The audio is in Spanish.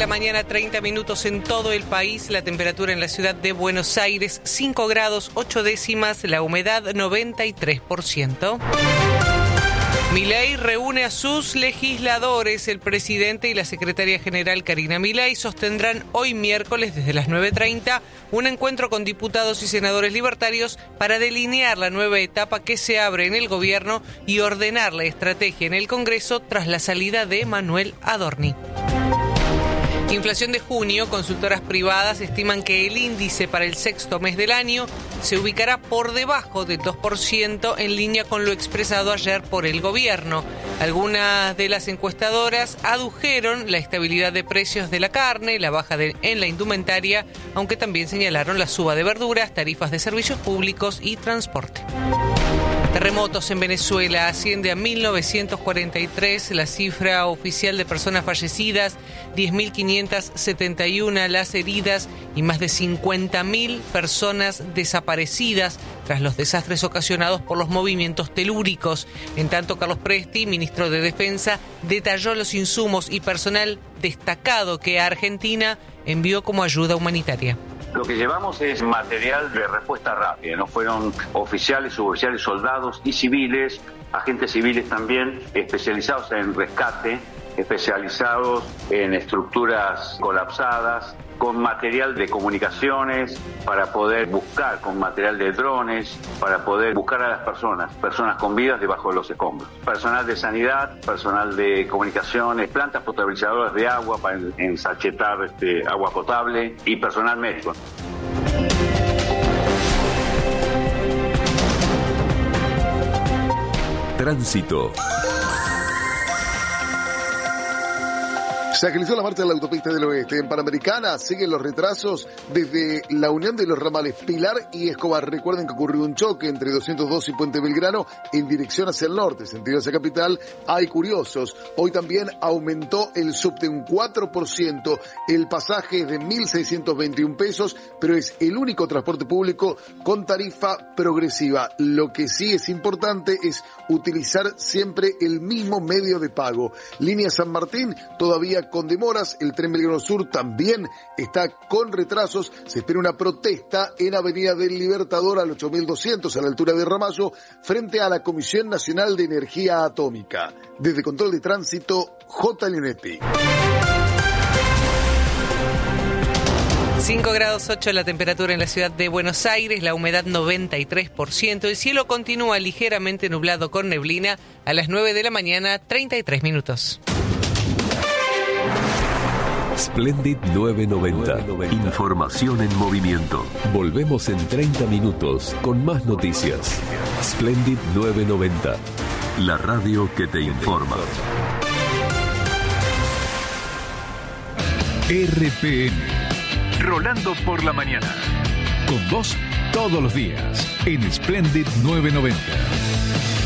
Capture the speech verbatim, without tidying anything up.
la mañana, treinta minutos en todo el país. La temperatura en la ciudad de Buenos Aires, cinco grados, ocho décimas. La humedad, noventa y tres por ciento. Milei reúne a sus legisladores. El presidente y la secretaria general Karina Milei sostendrán hoy miércoles desde las nueve treinta un encuentro con diputados y senadores libertarios para delinear la nueva etapa que se abre en el gobierno y ordenar la estrategia en el Congreso tras la salida de Manuel Adorni. Inflación de junio. Consultoras privadas estiman que el índice para el sexto mes del año se ubicará por debajo del dos por ciento, en línea con lo expresado ayer por el gobierno. Algunas de las encuestadoras adujeron la estabilidad de precios de la carne, la baja de, en la indumentaria, aunque también señalaron la suba de verduras, tarifas de servicios públicos y transporte. Terremotos en Venezuela. Asciende a mil novecientos cuarenta y tres la cifra oficial de personas fallecidas, diez mil quinientas setenta y una las heridas y más de cincuenta mil personas desaparecidas tras los desastres ocasionados por los movimientos telúricos. En tanto, Carlos Presti, ministro de Defensa, detalló los insumos y personal destacado que Argentina envió como ayuda humanitaria. Lo que llevamos es material de respuesta rápida, no fueron oficiales, suboficiales, soldados y civiles, agentes civiles también, especializados en rescate, especializados en estructuras colapsadas, con material de comunicaciones para poder buscar, con material de drones, para poder buscar a las personas, personas con vidas debajo de los escombros. Personal de sanidad, personal de comunicaciones, plantas potabilizadoras de agua para ensachetar este, agua potable y personal médico. Tránsito. Se agilizó la marcha de la autopista del oeste. En Panamericana siguen los retrasos desde la unión de los ramales Pilar y Escobar. Recuerden que ocurrió un choque entre doscientos dos y Puente Belgrano en dirección hacia el norte, sentido hacia capital. Hay curiosos. Hoy también aumentó el subte un cuatro por ciento. El pasaje es de mil seiscientos veintiún pesos, pero es el único transporte público con tarifa progresiva. Lo que sí es importante es utilizar siempre el mismo medio de pago. Línea San Martín todavía con demoras, el tren Belgrano Sur también está con retrasos, se espera una protesta en Avenida del Libertador al ocho mil doscientos a la altura de Ramallo frente a la Comisión Nacional de Energía Atómica. Desde Control de Tránsito, J. Leonetti. cinco grados ocho la temperatura en la ciudad de Buenos Aires, la humedad noventa y tres por ciento, el cielo continúa ligeramente nublado con neblina a las nueve de la mañana, treinta y tres minutos. Splendid nueve noventa. Información en movimiento. Volvemos en treinta minutos con más noticias. Splendid nueve noventa. La radio que te informa. R P M. Rolando por la mañana. Con vos todos los días en Splendid nueve noventa.